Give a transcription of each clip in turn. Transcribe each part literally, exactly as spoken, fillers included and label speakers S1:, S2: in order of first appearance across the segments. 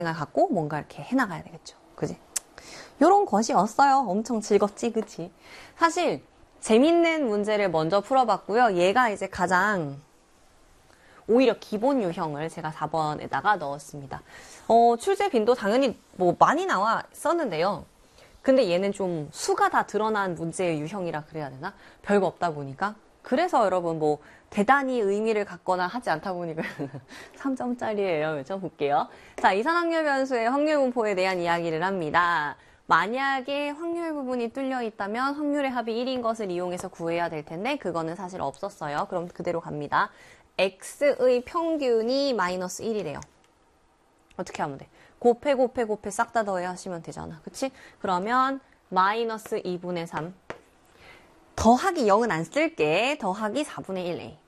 S1: 생각을 갖고 뭔가 이렇게 해나가야 되겠죠. 그지? 요런 것이었어요. 엄청 즐겁지, 그치? 사실 재밌는 문제를 먼저 풀어봤고요. 얘가 이제 가장 오히려 기본 유형을 제가 사 번에다가 넣었습니다. 어, 출제 빈도 당연히 뭐 많이 나왔었는데요. 근데 얘는 좀 수가 다 드러난 문제의 유형이라 그래야 되나? 별거 없다 보니까. 그래서 여러분 뭐 대단히 의미를 갖거나 하지 않다 보니까 삼 점짜리예요. 그렇죠? 볼게요. 자, 이산확률 변수의 확률 분포에 대한 이야기를 합니다. 만약에 확률 부분이 뚫려 있다면 확률의 합이 일인 것을 이용해서 구해야 될 텐데 그거는 사실 없었어요. 그럼 그대로 갑니다. x의 평균이 마이너스 일이래요. 어떻게 하면 돼? 곱해 곱해 곱해 싹 다 더해 하시면 되잖아. 그치? 그러면 마이너스 이분의 삼 더하기 영은 안 쓸게. 더하기 사분의 일 에이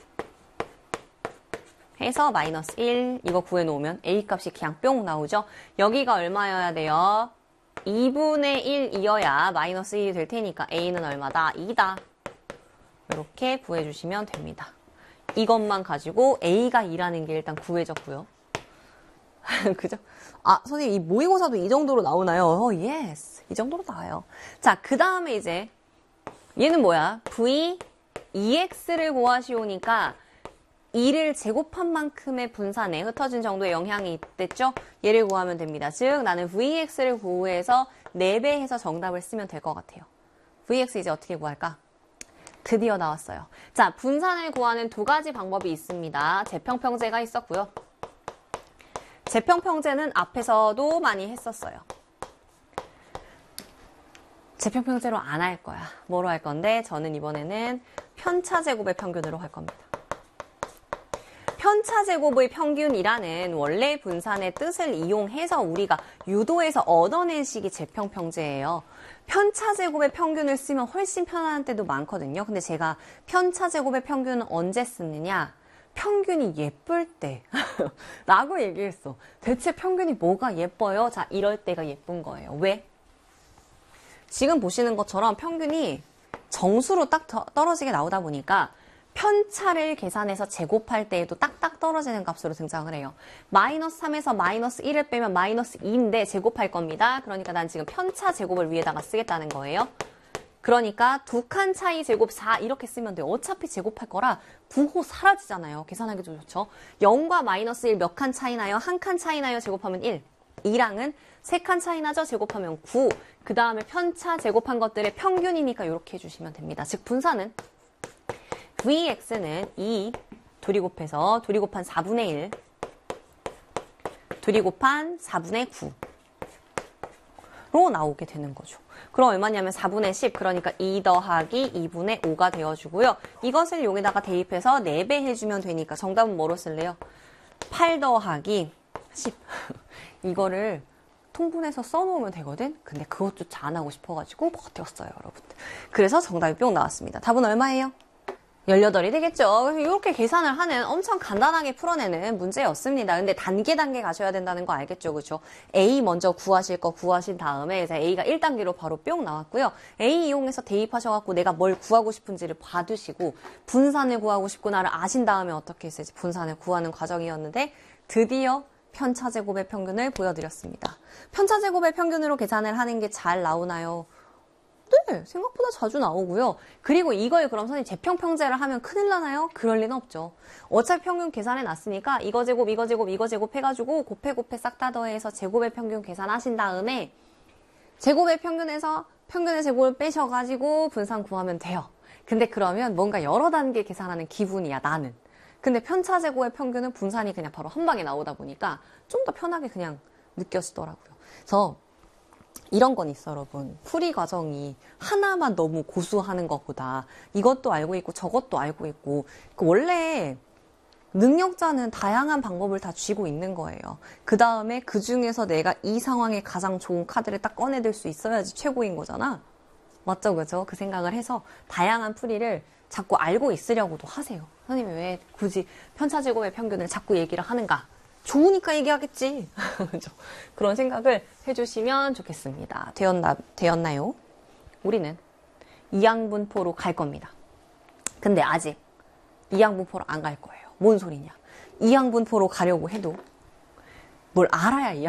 S1: 해서 마이너스 일 이거 구해놓으면 a 값이 그냥 뿅 나오죠. 여기가 얼마여야 돼요? 이분의 일이어야 마이너스 일이 될 테니까 a는 얼마다? 이다. 이렇게 구해주시면 됩니다. 이것만 가지고 a가 이라는 게 일단 구해졌고요. 그죠? 아, 선생님, 이 모의고사도 이 정도로 나오나요? 어, 예스. 이 정도로 나와요. 자, 그 다음에 이제, 얘는 뭐야? v ex를 구하시오니까 이를 제곱한 만큼의 분산에 흩어진 정도의 영향이 있댔죠? 얘를 구하면 됩니다. 즉, 나는 vx를 구해서 네 배 해서 정답을 쓰면 될 것 같아요. vx 이제 어떻게 구할까? 드디어 나왔어요. 자, 분산을 구하는 두 가지 방법이 있습니다. 재평평제가 있었고요. 재평평제는 앞에서도 많이 했었어요. 재평평제로 안 할 거야. 뭐로 할 건데 저는 이번에는 편차제곱의 평균으로 할 겁니다. 편차제곱의 평균이라는 원래 분산의 뜻을 이용해서 우리가 유도해서 얻어낸 식이 재평평제예요. 편차제곱의 평균을 쓰면 훨씬 편안한 때도 많거든요. 근데 제가 편차제곱의 평균은 언제 쓰느냐? 평균이 예쁠 때 라고 얘기했어. 대체 평균이 뭐가 예뻐요? 자, 이럴 때가 예쁜 거예요. 왜? 지금 보시는 것처럼 평균이 정수로 딱 떨어지게 나오다 보니까 편차를 계산해서 제곱할 때에도 딱딱 떨어지는 값으로 등장을 해요. 마이너스 삼에서 마이너스 일을 빼면 마이너스 이인데 제곱할 겁니다. 그러니까 난 지금 편차 제곱을 위에다가 쓰겠다는 거예요. 그러니까 두 칸 차이 제곱 사 이렇게 쓰면 돼요. 어차피 제곱할 거라 부호 사라지잖아요. 계산하기 좀 좋죠. 영과 마이너스 일 몇 칸 차이 나요? 한 칸 차이 나요? 제곱하면 일. 이랑은 세 칸 차이 나죠? 제곱하면 구. 그 다음에 편차 제곱한 것들의 평균이니까 이렇게 해주시면 됩니다. 즉 분산은 vx는 이 둘이 곱해서 둘이 곱한 사분의 일 둘이 곱한 사분의 구로 나오게 되는 거죠. 그럼 얼마냐면 사분의 십, 그러니까 이 더하기 이분의 오가 되어주고요. 이것을 여기다가 대입해서 네 배 해주면 되니까 정답은 뭐로 쓸래요? 팔 더하기 십. 이거를 통분해서 써놓으면 되거든? 근데 그것조차 안 하고 싶어가지고 버텼어요, 여러분들. 그래서 정답이 뿅 나왔습니다. 답은 얼마예요? 열여덟이 되겠죠. 이렇게 계산을 하는 엄청 간단하게 풀어내는 문제였습니다. 근데 단계 단계 가셔야 된다는 거 알겠죠? 그죠? A 먼저 구하실 거 구하신 다음에 이제 A가 일 단계로 바로 뿅 나왔고요. A 이용해서 대입하셔갖고 내가 뭘 구하고 싶은지를 봐두시고 분산을 구하고 싶구나를 아신 다음에 어떻게 했을지 분산을 구하는 과정이었는데 드디어 편차제곱의 평균을 보여드렸습니다. 편차제곱의 평균으로 계산을 하는 게 잘 나오나요? 네, 생각보다 자주 나오고요. 그리고 이걸 그럼 선생님 재평평제를 하면 큰일 나나요? 그럴 리는 없죠. 어차피 평균 계산해 놨으니까 이거 제곱, 이거 제곱, 이거 제곱 해가지고 곱해 곱해 싹 다 더해서 제곱의 평균 계산하신 다음에 제곱의 평균에서 평균의 제곱을 빼셔가지고 분산 구하면 돼요. 근데 그러면 뭔가 여러 단계 계산하는 기분이야, 나는. 근데 편차제곱의 평균은 분산이 그냥 바로 한 방에 나오다 보니까 좀 더 편하게 그냥 느껴지더라고요. 그래서 이런 건 있어, 여러분. 풀이 과정이 하나만 너무 고수하는 것보다 이것도 알고 있고 저것도 알고 있고 원래 능력자는 다양한 방법을 다 쥐고 있는 거예요. 그 다음에 그 중에서 내가 이 상황에 가장 좋은 카드를 딱 꺼내들 수 있어야지 최고인 거잖아. 맞죠, 그죠? 그 생각을 해서 다양한 풀이를 자꾸 알고 있으려고도 하세요. 선생님이 왜 굳이 편차제곱의 평균을 자꾸 얘기를 하는가? 좋으니까 얘기하겠지. 그런 생각을 해주시면 좋겠습니다. 되었나, 되었나요? 우리는 이항분포로 갈 겁니다. 근데 아직 이항분포로 안 갈 거예요. 뭔 소리냐? 이항분포로 가려고 해도 뭘 알아야 이항